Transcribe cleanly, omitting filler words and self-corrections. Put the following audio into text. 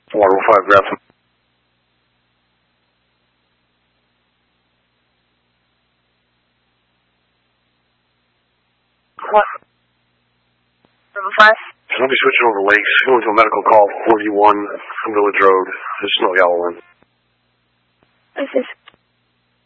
105, grab some. What? 105? Somebody switching over lakes, going to a medical call, 41 Village Road. There's snow yellow in. This is